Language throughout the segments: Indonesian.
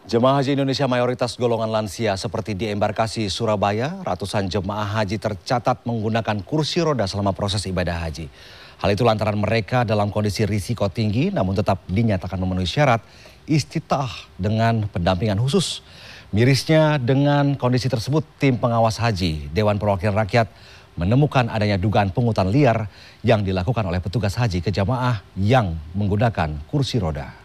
Jemaah haji Indonesia mayoritas golongan lansia seperti di embarkasi Surabaya, ratusan jemaah haji tercatat menggunakan kursi roda selama proses ibadah haji. Hal itu lantaran mereka dalam kondisi risiko tinggi namun tetap dinyatakan memenuhi syarat istita'ah dengan pendampingan khusus. Mirisnya dengan kondisi tersebut, tim pengawas haji Dewan Perwakilan Rakyat menemukan adanya dugaan pungutan liar yang dilakukan oleh petugas haji ke jemaah yang menggunakan kursi roda.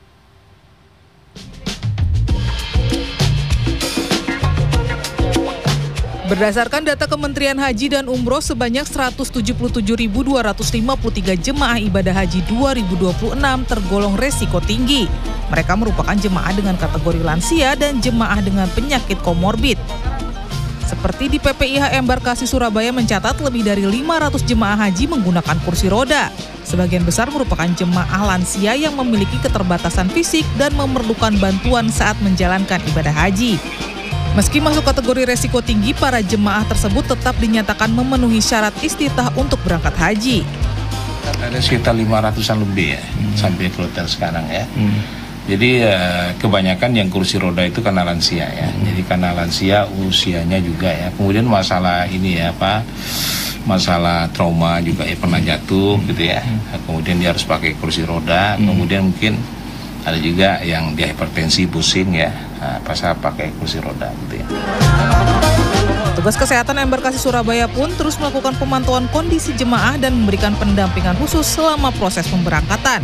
Berdasarkan data Kementerian Haji dan Umroh, sebanyak 177.253 jemaah ibadah haji 2026 tergolong resiko tinggi. Mereka merupakan jemaah dengan kategori lansia dan jemaah dengan penyakit komorbid. Seperti di PPIH Embarkasi Surabaya mencatat lebih dari 500 jemaah haji menggunakan kursi roda. Sebagian besar merupakan jemaah lansia yang memiliki keterbatasan fisik dan memerlukan bantuan saat menjalankan ibadah haji. Meski masuk kategori resiko tinggi, para jemaah tersebut tetap dinyatakan memenuhi syarat istita'ah untuk berangkat haji. Ada sekitar 500-an lebih ya, sampai ke hotel sekarang ya. Jadi kebanyakan yang kursi roda itu karena lansia ya. Jadi karena lansia usianya juga ya. Kemudian masalah ini ya masalah trauma juga ya, pernah jatuh gitu ya. Kemudian dia harus pakai kursi roda. Kemudian mungkin ada juga yang dia hipertensi, pusing ya, pas pakai kursi roda gitu ya. Tugas kesehatan Embarkasi Surabaya pun terus melakukan pemantauan kondisi jemaah dan memberikan pendampingan khusus selama proses pemberangkatan.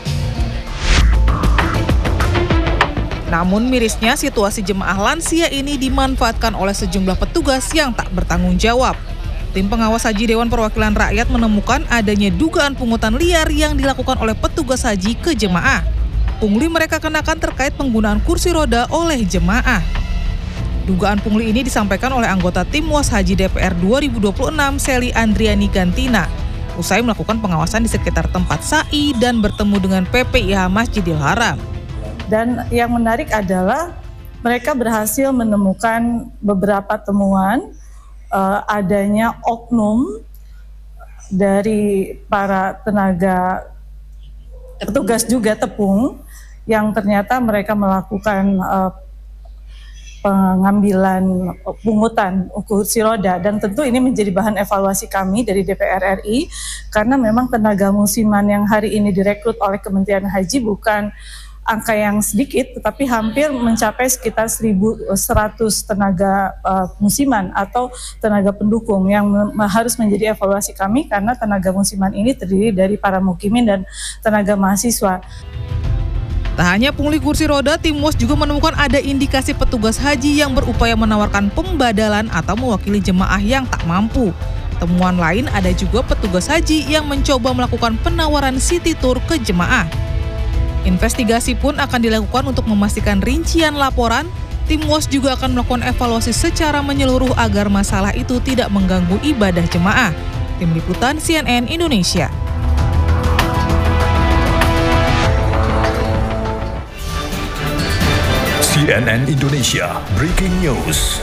Namun mirisnya situasi jemaah lansia ini dimanfaatkan oleh sejumlah petugas yang tak bertanggung jawab. Tim pengawas haji Dewan Perwakilan Rakyat menemukan adanya dugaan pungutan liar yang dilakukan oleh petugas haji ke jemaah. Pungli mereka kenakan terkait penggunaan kursi roda oleh jemaah. Dugaan pungli ini disampaikan oleh anggota Tim Was Haji DPR 2026 Seli Andriani Gantina usai melakukan pengawasan di sekitar tempat sa'i dan bertemu dengan PPIH Masjidil Haram. Dan yang menarik adalah mereka berhasil menemukan beberapa temuan adanya oknum dari para tenaga petugas juga tepung yang ternyata mereka melakukan pengambilan pungutan kursi roda, dan tentu ini menjadi bahan evaluasi kami dari DPR RI karena memang tenaga musiman yang hari ini direkrut oleh Kementerian Haji bukan angka yang sedikit, tetapi hampir mencapai sekitar 1.100 tenaga musiman atau tenaga pendukung yang harus menjadi evaluasi kami karena tenaga musiman ini terdiri dari para mukimin dan tenaga mahasiswa. Tak hanya pungli kursi roda, Tim WOS juga menemukan ada indikasi petugas haji yang berupaya menawarkan pembadalan atau mewakili jemaah yang tak mampu. Temuan lain ada juga petugas haji yang mencoba melakukan penawaran city tour ke jemaah. Investigasi pun akan dilakukan untuk memastikan rincian laporan. Tim WOS juga akan melakukan evaluasi secara menyeluruh agar masalah itu tidak mengganggu ibadah jemaah. Tim Liputan CNN Indonesia. CNN Indonesia Breaking News.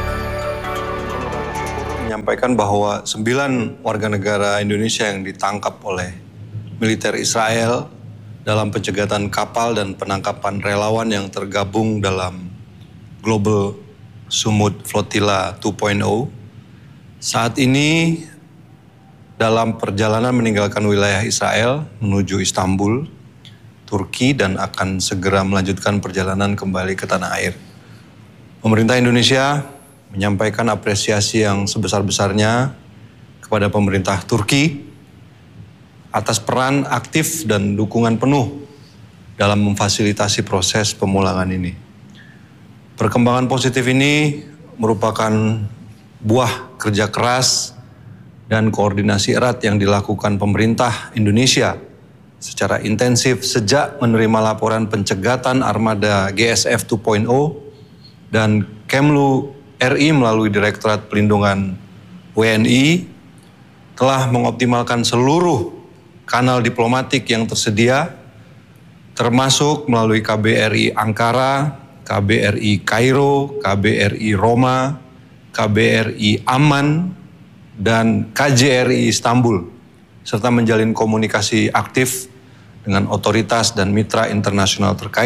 Menyampaikan bahwa 9 warga negara Indonesia yang ditangkap oleh militer Israel dalam pencegatan kapal dan penangkapan relawan yang tergabung dalam Global Sumut Flotilla 2.0 saat ini dalam perjalanan meninggalkan wilayah Israel menuju Istanbul, Turki, dan akan segera melanjutkan perjalanan kembali ke tanah air. Pemerintah Indonesia menyampaikan apresiasi yang sebesar-besarnya kepada pemerintah Turki atas peran aktif dan dukungan penuh dalam memfasilitasi proses pemulangan ini. Perkembangan positif ini merupakan buah kerja keras dan koordinasi erat yang dilakukan pemerintah Indonesia secara intensif sejak menerima laporan pencegatan armada GSF 2.0 dan Kemlu RI melalui Direktorat Pelindungan WNI telah mengoptimalkan seluruh kanal diplomatik yang tersedia, termasuk melalui KBRI Ankara, KBRI Kairo, KBRI Roma, KBRI Amman, dan KJRI Istanbul, serta menjalin komunikasi aktif dengan otoritas dan mitra internasional terkait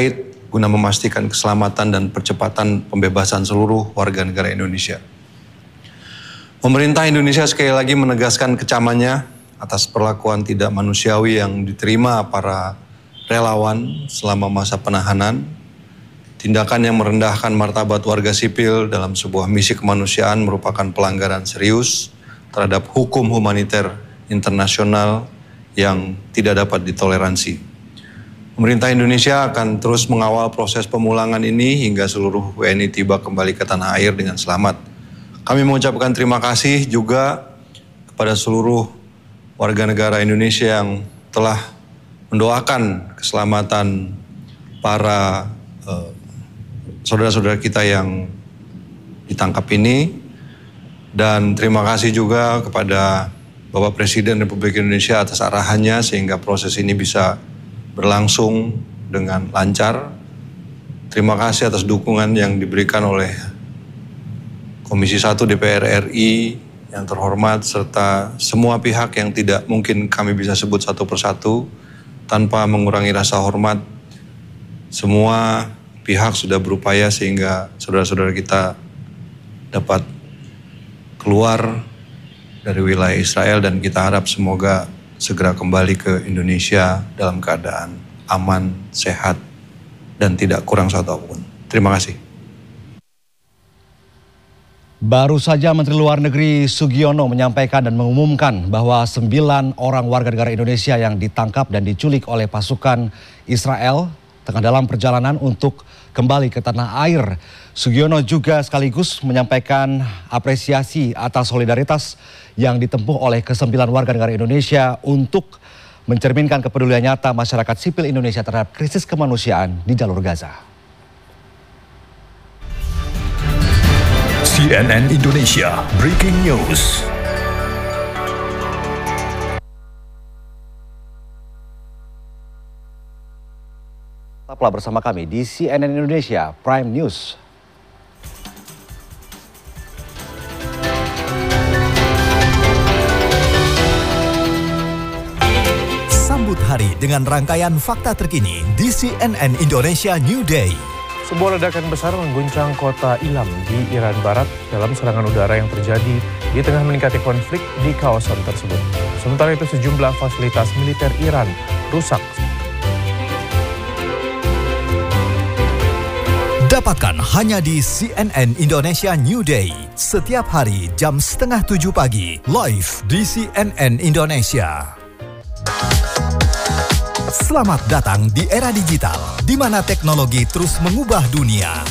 guna memastikan keselamatan dan percepatan pembebasan seluruh warga negara Indonesia. Pemerintah Indonesia sekali lagi menegaskan kecamannya atas perlakuan tidak manusiawi yang diterima para relawan selama masa penahanan, tindakan yang merendahkan martabat warga sipil dalam sebuah misi kemanusiaan merupakan pelanggaran serius terhadap hukum humaniter internasional yang tidak dapat ditoleransi. Pemerintah Indonesia akan terus mengawal proses pemulangan ini hingga seluruh WNI tiba kembali ke tanah air dengan selamat. Kami mengucapkan terima kasih juga kepada seluruh warga negara Indonesia yang telah mendoakan keselamatan para saudara-saudara kita yang ditangkap ini. Dan terima kasih juga kepada Bapak Presiden Republik Indonesia atas arahannya sehingga proses ini bisa berlangsung dengan lancar. Terima kasih atas dukungan yang diberikan oleh Komisi 1 DPR RI yang terhormat serta semua pihak yang tidak mungkin kami bisa sebut satu persatu tanpa mengurangi rasa hormat. Semua pihak sudah berupaya sehingga saudara-saudara kita dapat keluar dari wilayah Israel dan kita harap semoga segera kembali ke Indonesia dalam keadaan aman, sehat, dan tidak kurang satu apapun. Terima kasih. Baru saja Menteri Luar Negeri Sugiono menyampaikan dan mengumumkan bahwa 9 orang warga negara Indonesia yang ditangkap dan diculik oleh pasukan Israel tengah dalam perjalanan untuk kembali ke tanah air. Sugiono juga sekaligus menyampaikan apresiasi atas solidaritas yang ditempuh oleh ke-9 warga negara Indonesia untuk mencerminkan kepedulian nyata masyarakat sipil Indonesia terhadap krisis kemanusiaan di jalur Gaza. CNN Indonesia Breaking News. Tetaplah bersama kami di CNN Indonesia Prime News. Sambut hari dengan rangkaian fakta terkini di CNN Indonesia New Day. Sebuah ledakan besar mengguncang kota Ilam di Iran Barat dalam serangan udara yang terjadi di tengah meningkatnya konflik di kawasan tersebut. Sementara itu sejumlah fasilitas militer Iran rusak. Dapatkan hanya di CNN Indonesia New Day. Setiap hari jam 6:30 pagi, live di CNN Indonesia. Selamat datang di era digital, di mana teknologi terus mengubah dunia.